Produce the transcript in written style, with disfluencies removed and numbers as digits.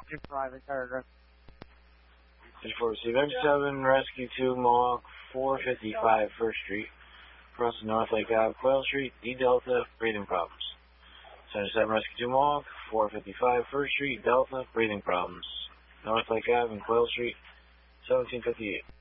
2 private cargo. 54 receive X7, Rescue 2, Mohawk, 455 1st Street, crossing North Lake Ave, Quail Street, D Delta, breathing problems. 77 Rescue 2, Mohawk, 455 1st Street, Delta, breathing problems. North Lake Ave and Quail Street, 1758.